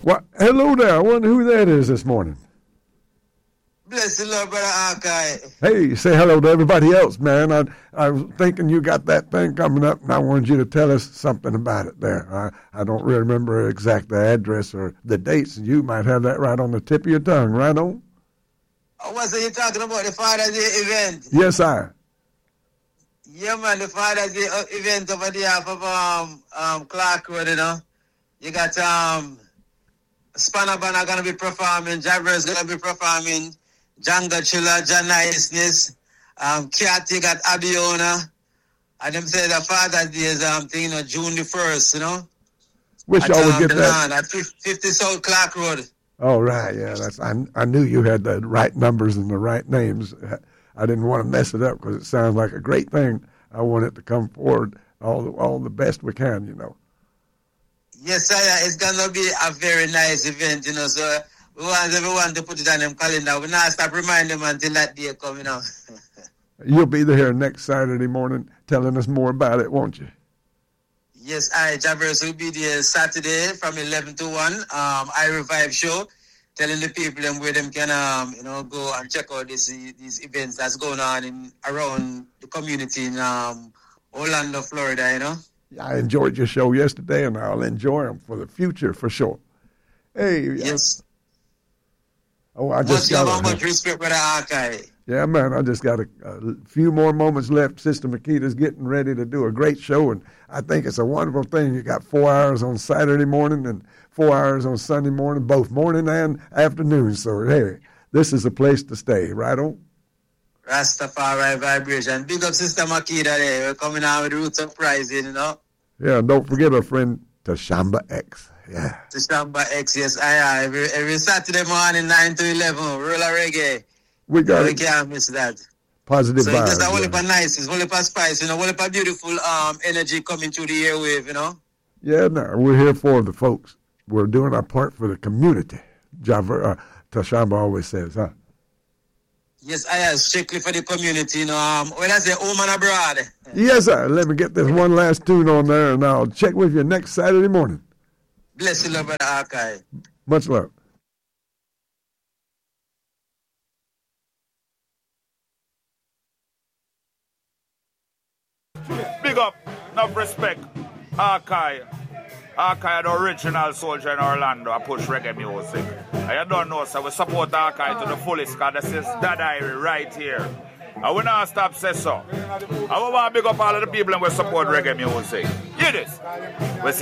Well, hello there. I wonder who that is this morning. Bless the Lord, Brother Archive. Hey, say hello to everybody else, man. I was thinking you got that thing coming up, and I wanted you to tell us something about it there. I don't really remember exact the address or the dates, and you might have that right on the tip of your tongue. Right on? What's you talking about, the Father's Day event? Yes, sir. Yeah, man, the Father's Day event over there of Clark Road, you know. You got Spanner Banner going to be performing, Jabber's going to be performing, Django Chiller, John Niceness, Kat, you got Abiona, and them say the Father's Day is June the 1st, you know. Wish y'all would get that. At 50 South Clark Road. Oh, right, yeah. I knew you had the right numbers and the right names. I didn't want to mess it up because it sounds like a great thing. I want it to come forward all the best we can, you know. Yes, sir. It's going to be a very nice event, you know, so we want everyone to put it on them calendar. We're not stop reminding them until that day comes, you know. You'll be there next Saturday morning telling us more about it, won't you? Yes, Javers will be there Saturday from 11 to 1. I Revive show, telling the people them where them can, go and check out these events that's going on around the community in Orlando, Florida, you know. I enjoyed your show yesterday, and I'll enjoy them for the future for sure. Hey, yes. I just got much respect for the Archive. Yeah, man, I just got a few more moments left. Sister Makita's getting ready to do a great show, and I think it's a wonderful thing. You got 4 hours on Saturday morning and 4 hours on Sunday morning, both morning and afternoon. So, hey, this is a place to stay, right on? Rastafari vibration. Big up Sister Makita there. We're coming out with Roots Uprising, you know. Yeah, and don't forget our friend Tashamba X. Yeah. Tashamba X, yes. Every Saturday morning, 9 to 11, Roller Reggae. We can't miss that. Positive vibes. So it's a whole heap of nice, it's a whole heap of spice, you know, a whole heap of beautiful energy coming through the airwave, you know. Yeah, no, we're here for the folks. We're doing our part for the community. Tashamba always says, huh? Yes, I am strictly for the community, you know. When I say home and abroad. Yes, sir. Let me get this one last tune on there, and I'll check with you next Saturday morning. Bless you, love, Brother Archive. Much love. Big up, enough respect. Archive, the original soldier in Orlando. I push reggae music. I don't know, so we support Archive to the fullest, because this is that diary right here. I will not stop say so. I want to big up all of the people and we support reggae music. Hear this.